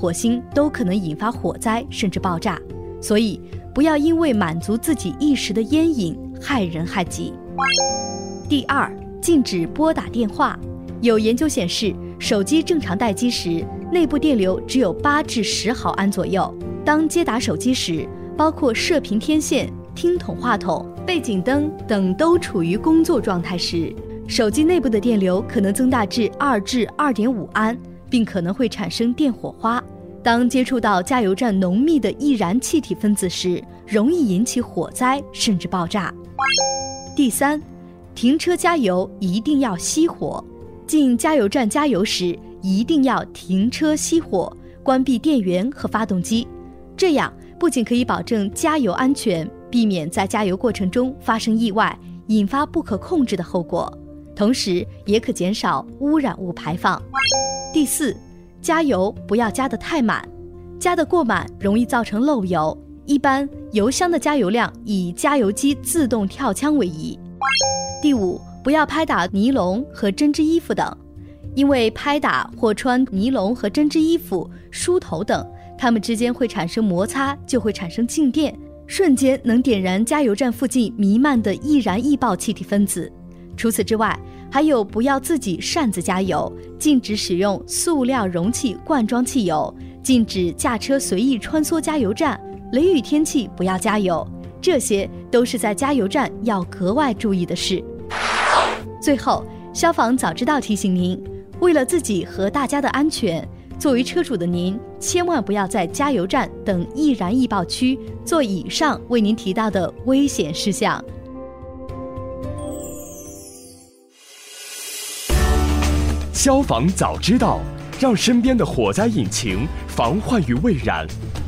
火星都可能引发火灾甚至爆炸，所以不要因为满足自己一时的烟瘾害人害己。第二，禁止拨打电话。有研究显示，手机正常待机时，内部电流只有8至10毫安左右。当接打手机时，包括射频天线、听筒话筒、背景灯等都处于工作状态时，手机内部的电流可能增大至2至2.5安，并可能会产生电火花。当接触到加油站浓密的易燃气体分子时，容易引起火灾甚至爆炸。第三，停车加油一定要熄火。进加油站加油时，一定要停车熄火，关闭电源和发动机。这样不仅可以保证加油安全，避免在加油过程中发生意外，引发不可控制的后果，同时也可减少污染物排放。第四，加油不要加得太满，加得过满容易造成漏油。一般油箱的加油量以加油机自动跳枪为宜。第五，不要拍打尼龙和针织衣服等，因为拍打或穿尼龙和针织衣服、梳头等，它们之间会产生摩擦，就会产生静电，瞬间能点燃加油站附近弥漫的易燃易爆气体分子。除此之外，还有不要自己擅自加油，禁止使用塑料容器灌装汽油，禁止驾车随意穿梭加油站，雷雨天气不要加油，这些都是在加油站要格外注意的事。最后，消防早知道提醒您，为了自己和大家的安全，作为车主的您，千万不要在加油站等易燃易爆区做以上为您提到的危险事项。 消防早知道，让身边的火灾引擎防患于未然。